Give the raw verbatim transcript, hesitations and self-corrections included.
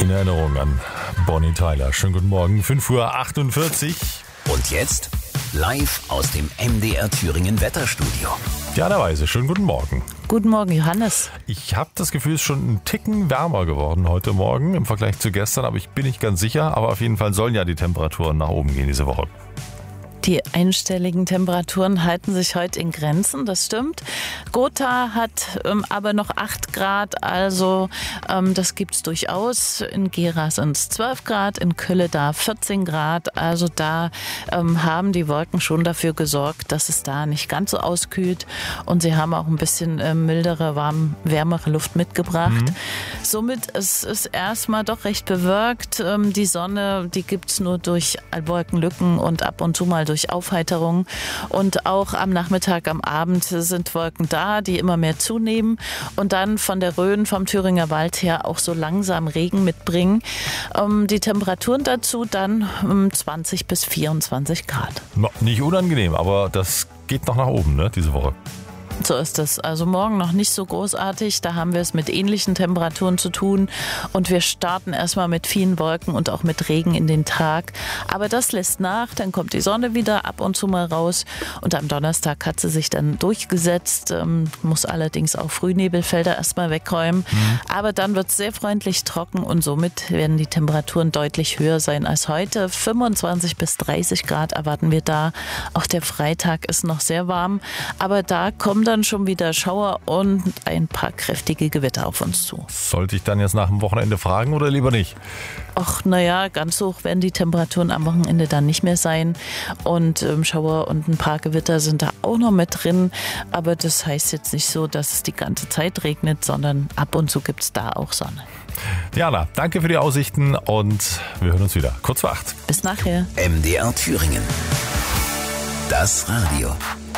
in Erinnerung an Bonnie Tyler. Schönen guten Morgen, fünf Uhr achtundvierzig. Und jetzt live aus dem M D R Thüringen Wetterstudio. Jana Weise, schönen guten Morgen. Guten Morgen, Johannes. Ich habe das Gefühl, es ist schon ein Ticken wärmer geworden heute Morgen im Vergleich zu gestern, aber ich bin nicht ganz sicher. Aber auf jeden Fall sollen ja die Temperaturen nach oben gehen diese Woche. Die einstelligen Temperaturen halten sich heute in Grenzen, das stimmt. Gotha hat ähm, aber noch acht Grad, also ähm, das gibt es durchaus. In Gera sind es zwölf Grad, in Kölle da vierzehn Grad. Also da ähm, haben die Wolken schon dafür gesorgt, dass es da nicht ganz so auskühlt. Und sie haben auch ein bisschen äh, mildere, warm, wärmere Luft mitgebracht. Mhm. Somit ist es erstmal doch recht bewölkt. Ähm, die Sonne, die gibt es nur durch Wolkenlücken und ab und zu mal durch Aufheiterung. Und auch am Nachmittag, am Abend sind Wolken da, die immer mehr zunehmen und dann von der Rhön, vom Thüringer Wald her auch so langsam Regen mitbringen. Ähm, die Temperaturen dazu dann um zwanzig bis vierundzwanzig Grad. Nicht unangenehm, aber das geht noch nach oben, ne, diese Woche. So ist es. Also morgen noch nicht so großartig. Da haben wir es mit ähnlichen Temperaturen zu tun. Und wir starten erstmal mit vielen Wolken und auch mit Regen in den Tag. Aber das lässt nach. Dann kommt die Sonne wieder ab und zu mal raus. Und am Donnerstag hat sie sich dann durchgesetzt. Ähm, muss allerdings auch Frühnebelfelder erstmal wegräumen. Mhm. Aber dann wird es sehr freundlich trocken und somit werden die Temperaturen deutlich höher sein als heute. fünfundzwanzig bis dreißig Grad erwarten wir da. Auch der Freitag ist noch sehr warm. Aber da kommen dann schon wieder Schauer und ein paar kräftige Gewitter auf uns zu. Sollte ich dann jetzt nach dem Wochenende fragen oder lieber nicht? Ach, naja, ganz hoch werden die Temperaturen am Wochenende dann nicht mehr sein. Und ähm, Schauer und ein paar Gewitter sind da auch noch mit drin. Aber das heißt jetzt nicht so, dass es die ganze Zeit regnet, sondern ab und zu gibt es da auch Sonne. Jana, danke für die Aussichten und wir hören uns wieder. Kurz vor acht. Bis nachher. M D R Thüringen. Das Radio.